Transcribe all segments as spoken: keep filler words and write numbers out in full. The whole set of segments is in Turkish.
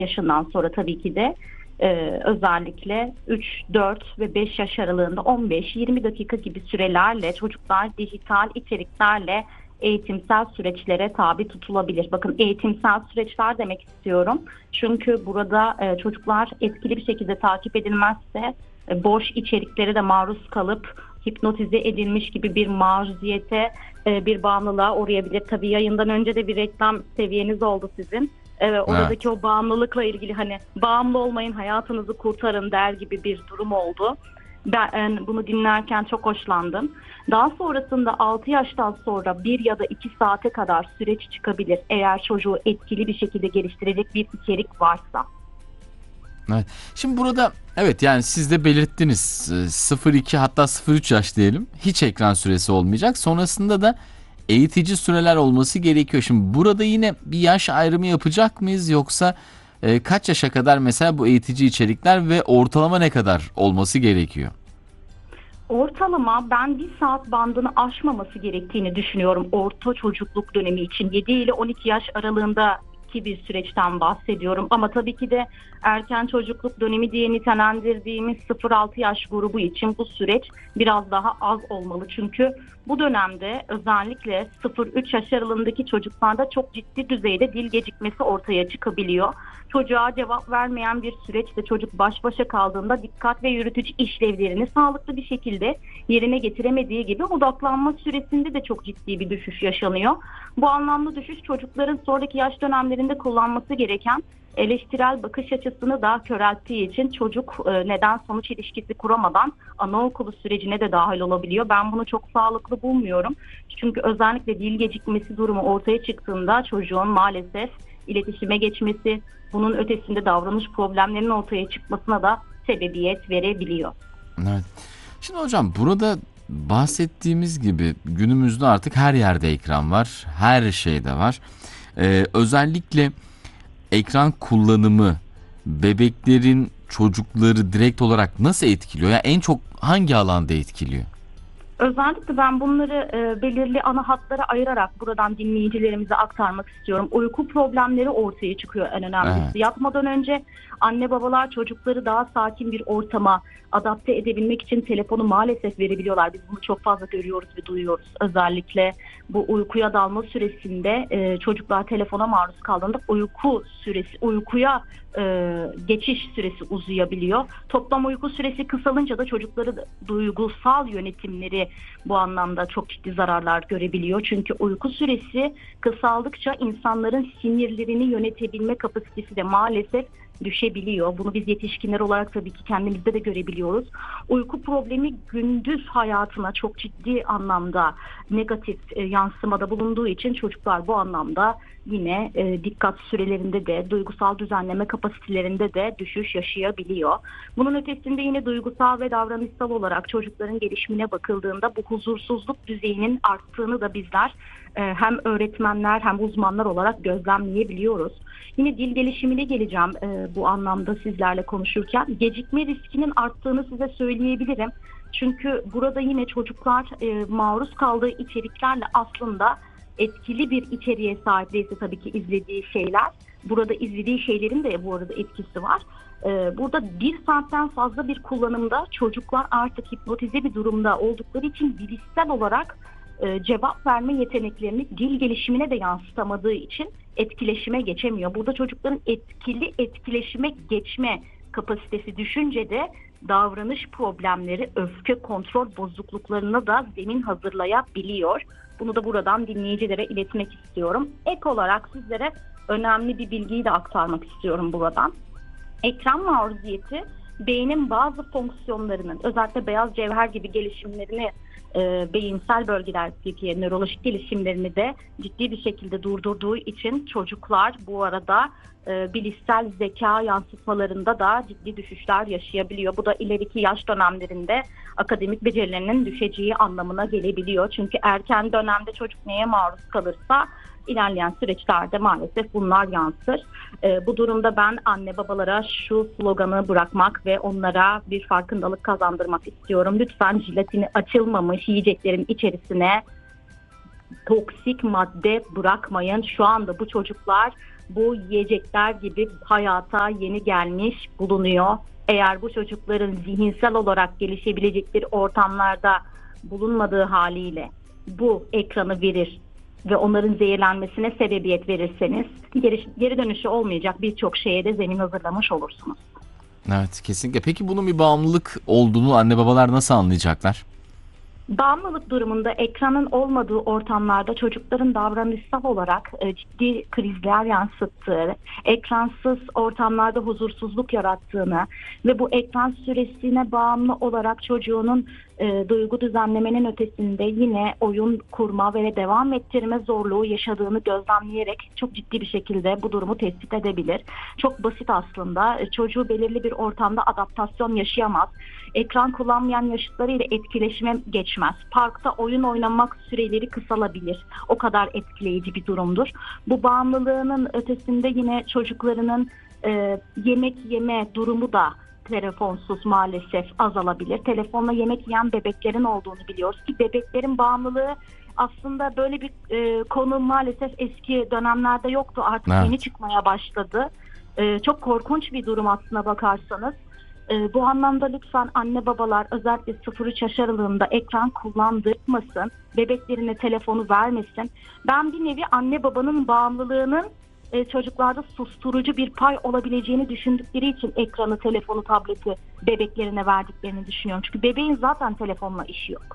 yaşından sonra tabii ki de e, özellikle üç, dört ve beş yaş aralığında on beş yirmi dakika gibi sürelerle çocuklar dijital içeriklerle eğitimsel süreçlere tabi tutulabilir. Bakın, eğitimsel süreçler demek istiyorum. Çünkü burada e, çocuklar etkili bir şekilde takip edilmezse e, boş içeriklere de maruz kalıp hipnotize edilmiş gibi bir maruziyete, e, bir bağımlılığa uğrayabilir. Tabii yayından önce de bir reklam seviyeniz oldu sizin. Evet, oradaki Evet. o bağımlılıkla ilgili hani bağımlı olmayın, hayatınızı kurtarın der gibi bir durum oldu. Ben bunu dinlerken çok hoşlandım. Daha sonrasında altı yaştan sonra bir ya da iki saate kadar süreç çıkabilir. Eğer çocuğu etkili bir şekilde geliştirecek bir içerik varsa. Evet. Şimdi burada evet, yani siz de belirttiniz, sıfır iki hatta sıfır üç yaş diyelim, hiç ekran süresi olmayacak. Sonrasında da eğitici süreler olması gerekiyor. Şimdi burada yine bir yaş ayrımı yapacak mıyız, yoksa e, kaç yaşa kadar mesela bu eğitici içerikler ve ortalama ne kadar olması gerekiyor? Ortalama ben bir saat bandını aşmaması gerektiğini düşünüyorum orta çocukluk dönemi için. yedi ile on iki yaş aralığında ki bir süreçten bahsediyorum. Ama tabii ki de erken çocukluk dönemi diye nitelendirdiğimiz sıfır altı yaş grubu için bu süreç biraz daha az olmalı. Çünkü bu dönemde özellikle sıfır üç yaş aralığındaki çocuklarda çok ciddi düzeyde dil gecikmesi ortaya çıkabiliyor. Çocuğa cevap vermeyen bir süreçte çocuk baş başa kaldığında dikkat ve yürütücü işlevlerini sağlıklı bir şekilde yerine getiremediği gibi odaklanma süresinde de çok ciddi bir düşüş yaşanıyor. Bu anlamda düşüş çocukların sonraki yaş dönemlerinde kullanması gereken eleştirel bakış açısını daha körelttiği için çocuk e, neden sonuç ilişkisi kuramadan anaokulu sürecine de dahil olabiliyor. Ben bunu çok sağlıklı bulmuyorum. Çünkü özellikle dil gecikmesi durumu ortaya çıktığında çocuğun maalesef iletişime geçmesi, bunun ötesinde davranış problemlerinin ortaya çıkmasına da sebebiyet verebiliyor. Evet. Şimdi hocam, burada bahsettiğimiz gibi günümüzde artık her yerde ekran var, her şeyde var. Ee, özellikle ekran kullanımı bebeklerin, çocukları direkt olarak nasıl etkiliyor? Yani en çok hangi alanda etkiliyor? Özellikle ben bunları e, belirli ana hatlara ayırarak buradan dinleyicilerimize aktarmak istiyorum. Uyku problemleri ortaya çıkıyor en önemlisi. Evet. Yatmadan önce anne babalar çocukları daha sakin bir ortama adapte edebilmek için telefonu maalesef verebiliyorlar. Biz bunu çok fazla görüyoruz ve duyuyoruz. Özellikle bu uykuya dalma süresinde e, çocuklar telefona maruz kaldığında uyku süresi, uykuya e, geçiş süresi uzayabiliyor. Toplam uyku süresi kısalınca da çocukları duygusal yönetimleri bu anlamda çok ciddi zararlar görebiliyor. Çünkü uyku süresi kısaldıkça insanların sinirlerini yönetebilme kapasitesi de maalesef düşebiliyor. Bunu biz yetişkinler olarak tabii ki kendimizde de görebiliyoruz. Uyku problemi gündüz hayatına çok ciddi anlamda negatif e, yansımada bulunduğu için çocuklar bu anlamda yine e, dikkat sürelerinde de duygusal düzenleme kapasitelerinde de düşüş yaşayabiliyor. Bunun ötesinde yine duygusal ve davranışsal olarak çocukların gelişimine bakıldığında bu huzursuzluk düzeyinin arttığını da bizler e, hem öğretmenler hem uzmanlar olarak gözlemleyebiliyoruz. Yine dil gelişimine geleceğim e, bu anlamda sizlerle konuşurken. Gecikme riskinin arttığını size söyleyebilirim. Çünkü burada yine çocuklar e, maruz kaldığı içeriklerle aslında etkili bir içeriğe sahip değilse tabii ki izlediği şeyler. Burada izlediği şeylerin de bu arada etkisi var. E, burada bir saatten fazla bir kullanımda çocuklar artık hipnotize bir durumda oldukları için bilişsel olarak e, cevap verme yeteneklerini dil gelişimine de yansıtamadığı için etkileşime geçemiyor. Burada çocukların etkili etkileşime geçme kapasitesi düşünce de davranış problemleri, öfke kontrol bozukluklarına da zemin hazırlayabiliyor. Bunu da buradan dinleyicilere iletmek istiyorum. Ek olarak sizlere önemli bir bilgiyi de aktarmak istiyorum buradan. Ekran maruziyeti beynin bazı fonksiyonlarının, özellikle beyaz cevher gibi gelişimlerini, e, beyinsel bölgelerdeki nörolojik gelişimlerini de ciddi bir şekilde durdurduğu için çocuklar bu arada e, bilişsel zeka yansıtmalarında da ciddi düşüşler yaşayabiliyor. Bu da ileriki yaş dönemlerinde akademik becerilerinin düşeceği anlamına gelebiliyor. Çünkü erken dönemde çocuk neye maruz kalırsa ilerleyen süreçlerde maalesef bunlar yansır. E, bu durumda ben anne babalara şu sloganı bırakmak ve onlara bir farkındalık kazandırmak istiyorum. Lütfen jelatini açılmamış yiyeceklerin içerisine toksik madde bırakmayın. Şu anda bu çocuklar bu yiyecekler gibi hayata yeni gelmiş bulunuyor. Eğer bu çocukların zihinsel olarak gelişebilecekleri ortamlarda bulunmadığı haliyle bu ekranı verir ve onların zehirlenmesine sebebiyet verirseniz geri, geri dönüşü olmayacak birçok şeye de zemin hazırlamış olursunuz. Evet, kesinlikle. Peki bunun bir bağımlılık olduğunu anne babalar nasıl anlayacaklar? Bağımlılık durumunda ekranın olmadığı ortamlarda çocukların davranışsal olarak e, ciddi krizler yansıttığı, ekransız ortamlarda huzursuzluk yarattığını ve bu ekran süresine bağımlı olarak çocuğunun e, duygu düzenlemenin ötesinde yine oyun kurma ve devam ettirme zorluğu yaşadığını gözlemleyerek çok ciddi bir şekilde bu durumu tespit edebilir. Çok basit aslında. E, çocuğu belirli bir ortamda adaptasyon yaşayamaz. Ekran kullanmayan yaşıtlarıyla etkileşime geçmez. Parkta oyun oynamak süreleri kısalabilir. O kadar etkileyici bir durumdur. Bu bağımlılığının ötesinde yine çocuklarının e, yemek yeme durumu da telefonsuz maalesef azalabilir. Telefonla yemek yiyen bebeklerin olduğunu biliyoruz ki bebeklerin bağımlılığı aslında böyle bir e, konu maalesef eski dönemlerde yoktu. Artık evet. yeni çıkmaya başladı. E, çok korkunç bir durum aslına bakarsanız. Ee, bu anlamda lütfen anne babalar özellikle sıfır üç yaş aralığında ekran kullandırmasın, bebeklerine telefonu vermesin. Ben bir nevi anne babanın bağımlılığının e, çocuklarda susturucu bir pay olabileceğini düşündükleri için ekranı, telefonu, tableti bebeklerine verdiklerini düşünüyorum. Çünkü bebeğin zaten telefonla işi yok.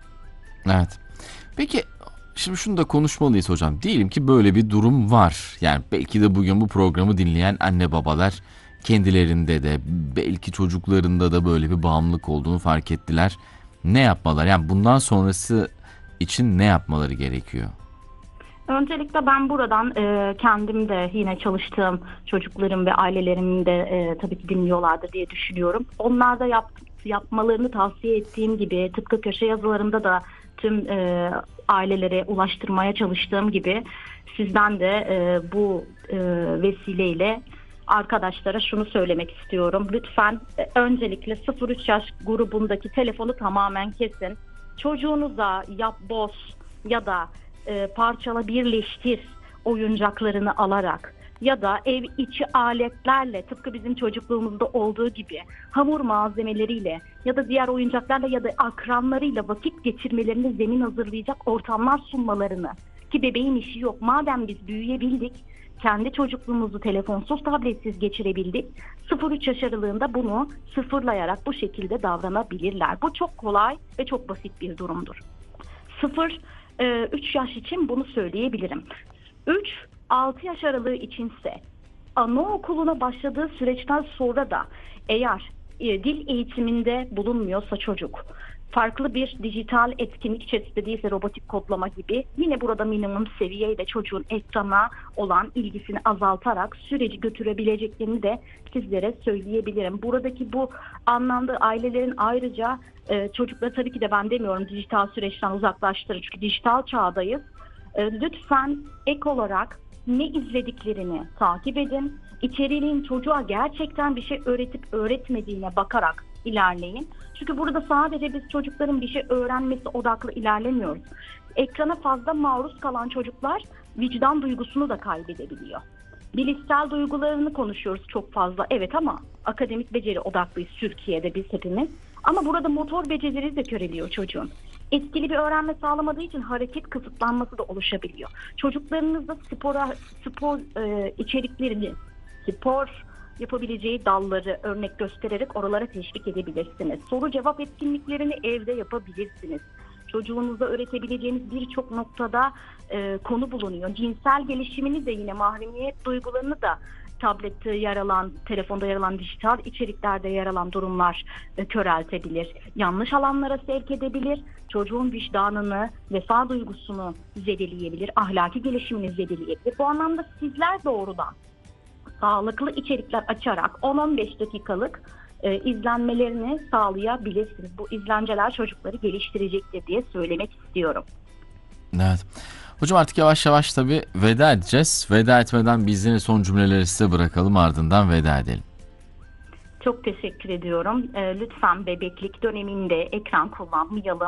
Evet. Peki şimdi şunu da konuşmalıyız hocam. Diyelim ki böyle bir durum var. Yani belki de bugün bu programı dinleyen anne babalar kendilerinde de belki çocuklarında da böyle bir bağımlılık olduğunu fark ettiler. Ne yapmalar? Yani bundan sonrası için ne yapmaları gerekiyor? Öncelikle ben buradan e, kendim de yine çalıştığım çocuklarım ve ailelerimin de e, tabii ki dinliyorlardır diye düşünüyorum. Onlar da yap, yapmalarını tavsiye ettiğim gibi tıpkı köşe yazılarımda da tüm e, ailelere ulaştırmaya çalıştığım gibi sizden de e, bu e, vesileyle arkadaşlara şunu söylemek istiyorum. Lütfen e, öncelikle sıfır üç yaş grubundaki telefonu tamamen kesin. Çocuğunuza yap boz ya da e, parçala birleştir oyuncaklarını alarak ya da ev içi aletlerle tıpkı bizim çocukluğumuzda olduğu gibi hamur malzemeleriyle ya da diğer oyuncaklarla ya da akranlarıyla vakit geçirmelerine zemin hazırlayacak ortamlar sunmalarını, ki bebeğin işi yok. Madem biz büyüyebildik, kendi çocukluğumuzu telefonsuz, tabletsiz geçirebildik. sıfır üç yaş aralığında bunu sıfırlayarak bu şekilde davranabilirler. Bu çok kolay ve çok basit bir durumdur. sıfır üç yaş için bunu söyleyebilirim. üç altı yaş aralığı içinse anaokuluna başladığı süreçten sonra da eğer e, dil eğitiminde bulunmuyorsa çocuk, farklı bir dijital etkinlik içerisinde değilse robotik kodlama gibi, yine burada minimum seviyeyle çocuğun ekrana olan ilgisini azaltarak süreci götürebileceklerini de sizlere söyleyebilirim. Buradaki bu anlamda ailelerin ayrıca e, çocukları tabii ki de ben demiyorum dijital süreçten uzaklaştırın, çünkü dijital çağdayız. E, lütfen ek olarak ne izlediklerini takip edin. İçeriğin çocuğa gerçekten bir şey öğretip öğretmediğine bakarak ilerleyin. Çünkü burada sadece biz çocukların bir şey öğrenmesi odaklı ilerlemiyoruz. Ekrana fazla maruz kalan çocuklar vicdan duygusunu da kaybedebiliyor. Bilişsel duygularını konuşuyoruz çok fazla. Evet, ama akademik beceri odaklıyız Türkiye'de biz hepimiz. Ama burada motor becerileri de köreliyor çocuğun. Etkili bir öğrenme sağlamadığı için hareket kısıtlanması da oluşabiliyor. Çocuklarınızda spora, spor e, içeriklerini, spor yapabileceği dalları örnek göstererek oralara teşvik edebilirsiniz. Soru cevap etkinliklerini evde yapabilirsiniz. Çocuğunuza öğretebileceğiniz birçok noktada e, konu bulunuyor. Cinsel gelişimini de yine mahremiyet duygularını da tablette yer alan, telefonda yer alan, dijital içeriklerde yer alan durumlar e, köreltebilir. Yanlış alanlara sevk edebilir. Çocuğun vicdanını, vefa duygusunu zedeleyebilir. Ahlaki gelişimini zedeleyebilir. Bu anlamda sizler doğrudan sağlıklı içerikler açarak on on beş dakikalık e, izlenmelerini sağlayabilirsiniz. Bu izlenceler çocukları geliştirecektir diye söylemek istiyorum. Evet. Hocam artık yavaş yavaş tabii veda edeceğiz. Veda etmeden biz yine son cümleleri size bırakalım, ardından veda edelim. Çok teşekkür ediyorum. E, lütfen bebeklik döneminde ekran kullanmayalım.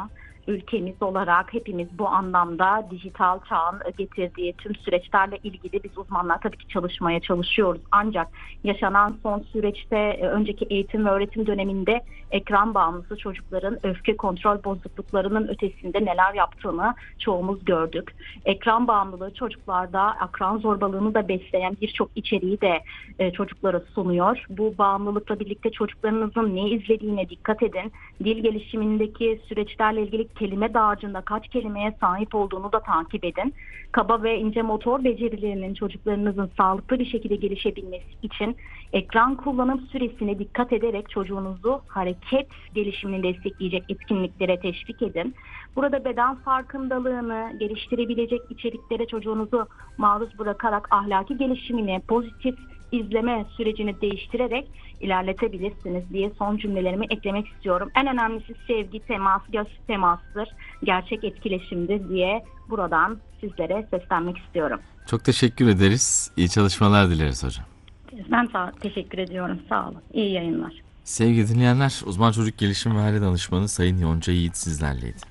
ülkemiz olarak hepimiz bu anlamda dijital çağın getirdiği tüm süreçlerle ilgili biz uzmanlar tabii ki çalışmaya çalışıyoruz. Ancak yaşanan son süreçte e, önceki eğitim ve öğretim döneminde ekran bağımlısı çocukların öfke kontrol bozukluklarının ötesinde neler yaptığını çoğumuz gördük. Ekran bağımlılığı çocuklarda akran zorbalığını da besleyen birçok içeriği de e, çocuklara sunuyor. Bu bağımlılıkla birlikte çocuklarınızın ne izlediğine dikkat edin. Dil gelişimindeki süreçlerle ilgili kelime dağarcığında kaç kelimeye sahip olduğunu da takip edin. Kaba ve ince motor becerilerinin çocuklarınızın sağlıklı bir şekilde gelişebilmesi için ekran kullanım süresine dikkat ederek çocuğunuzu hareket gelişimini destekleyecek etkinliklere teşvik edin. Burada beden farkındalığını geliştirebilecek içeriklere çocuğunuzu maruz bırakarak ahlaki gelişimini, pozitif izleme sürecini değiştirerek ilerletebilirsiniz diye son cümlelerimi eklemek istiyorum. En önemlisi sevgi, temas, göz temasıdır, gerçek etkileşimdir diye buradan sizlere seslenmek istiyorum. Çok teşekkür ederiz. İyi çalışmalar dileriz hocam. Ben sağ, teşekkür ediyorum. Sağ olun. İyi yayınlar. Sevgili dinleyenler, uzman çocuk gelişim ve aile danışmanı Sayın Yonca Yiğit sizlerleydi.